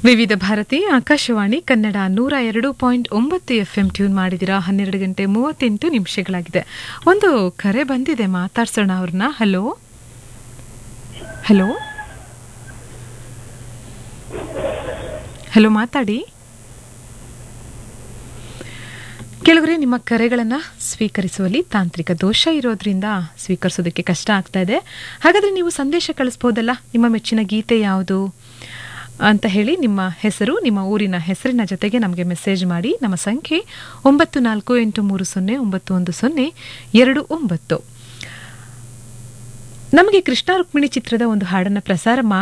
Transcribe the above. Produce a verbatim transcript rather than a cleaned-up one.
ವಿವಿಧ ಭಾರತಿ ಆಕಾಶವಾಣಿ ಕನ್ನಡ ನೂರ ಎರಡು ಪಾಯಿಂಟ್ ಒಂಬತ್ತು ಎಫ್ಎಂ ಟ್ಯೂನ್ ಮಾಡಿದಿರಾ. ಹನ್ನೆರಡು ಗಂಟೆ ಮೂವತ್ತೆಂಟು ನಿಮಿಷಗಳಾಗಿದೆ. ಒಂದು ಕರೆ ಬಂದಿದೆ, ಮಾತಾಡ್ಸೋಣ ಅವ್ರನ್ನ. ಹಲೋ ಹಲೋ ಹಲೋ ಮಾತಾಡಿ. ಕೆಲವರೇ ನಿಮ್ಮ ಕರೆಗಳನ್ನು ಸ್ವೀಕರಿಸುವಲ್ಲಿ ತಾಂತ್ರಿಕ ದೋಷ ಇರೋದ್ರಿಂದ ಸ್ವೀಕರಿಸೋದಕ್ಕೆ ಕಷ್ಟ ಆಗ್ತಾ ಇದೆ. ಹಾಗಾದರೆ ನೀವು ಸಂದೇಶ ಕಳಿಸ್ಬೋದಲ್ಲ, ನಿಮ್ಮ ಮೆಚ್ಚಿನ ಗೀತೆ ಯಾವುದು ಅಂತ ಹೇಳಿ ನಿಮ್ಮ ಹೆಸರು, ನಿಮ್ಮ ಊರಿನ ಹೆಸರಿನ ಜೊತೆಗೆ ನಮಗೆ ಮೆಸೇಜ್ ಮಾಡಿ. ನಮ್ಮ ಸಂಖ್ಯೆ ಒಂಬತ್ತು ನಾಲ್ಕು ಎಂಟು ಮೂರು ಸೊನ್ನೆ ಒಂಬತ್ತು ಒಂದು ಸೊನ್ನೆ ಎರಡು ಒಂಬತ್ತು. ನಮಗೆ ಕೃಷ್ಣ ರುಕ್ಮಿಣಿ ಚಿತ್ರದ ಒಂದು ಹಾಡನ್ನು ಪ್ರಸಾರ